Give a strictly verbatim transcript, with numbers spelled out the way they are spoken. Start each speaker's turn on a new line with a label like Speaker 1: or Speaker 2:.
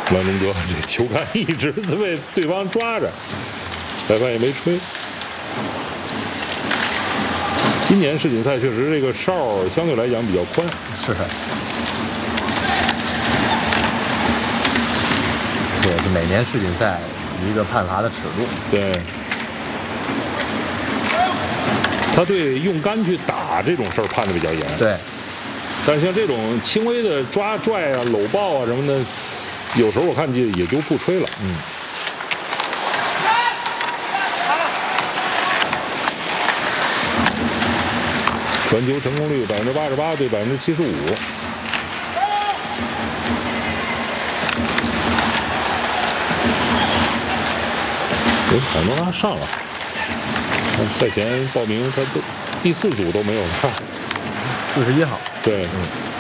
Speaker 1: 王中哥这球杆一直被对方抓着，裁判也没吹。今年世锦赛确实这个哨相对来讲比较宽，
Speaker 2: 是。这也是每年世锦赛一个判罚的尺度。
Speaker 1: 对。他对用杆去打这种事儿判的比较严。
Speaker 2: 对。
Speaker 1: 但是像这种轻微的抓拽啊、搂抱啊什么的，有时候我看就也就不吹了。嗯。传球成功率百分之八十八对百分之七十五。哎，海诺拉上了。赛前报名他都第四组都没有他。
Speaker 2: 四十一号。
Speaker 1: 对。嗯。